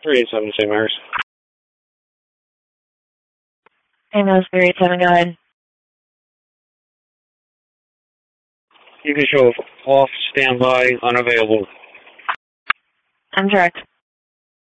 387 St. Mary's. Ambulance 387, go ahead. You can show off, standby, unavailable. I'm direct.